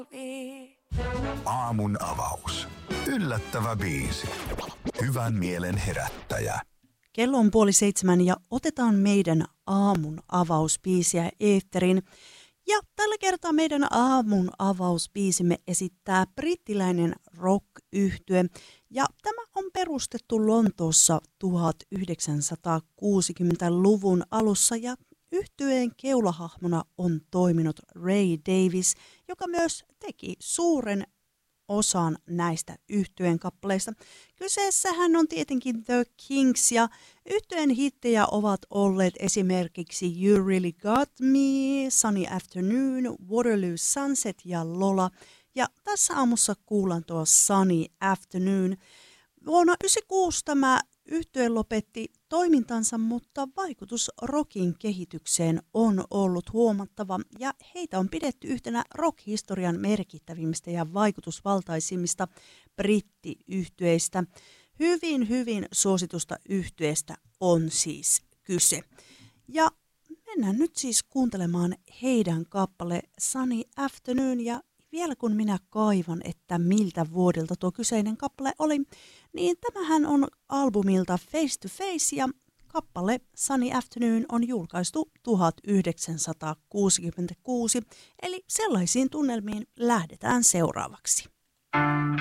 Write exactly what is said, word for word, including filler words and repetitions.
Aamun avaus. Yllättävä biisi. Hyvän mielen herättäjä. Kello on puoli seitsemän ja otetaan meidän aamun avausbiisiä eetterin. Ja tällä kertaa meidän aamun avausbiisimme esittää brittiläinen rock-yhtye. Ja tämä on perustettu Lontoossa tuhatyhdeksänsataakuusikymmentäluvun alussa ja yhtyeen keulahahmona on toiminut Ray Davies, joka myös teki suuren osan näistä yhtyeen kappaleista. Kyseessähän on tietenkin The Kinks ja yhtyeen hittejä ovat olleet esimerkiksi You Really Got Me, Sunny Afternoon, Waterloo Sunset ja Lola. Ja tässä aamussa kuullaan tuo Sunny Afternoon. Vuonna yhdeksänkymmentäkuusi tämä yhtye lopetti toimintansa, mutta vaikutus rockin kehitykseen on ollut huomattava ja heitä on pidetty yhtenä rock-historian merkittävimmistä ja vaikutusvaltaisimmista brittiyhtyeistä. Hyvin, hyvin suositusta yhtyeestä on siis kyse. Ja mennään nyt siis kuuntelemaan heidän kappale Sunny Afternoon ja vielä kun minä kaivan, että miltä vuodelta tuo kyseinen kappale oli, niin tämähän on albumilta Face to Face ja kappale Sunny Afternoon on julkaistu tuhatyhdeksänsataakuusikymmentäkuusi, eli sellaisiin tunnelmiin lähdetään seuraavaksi.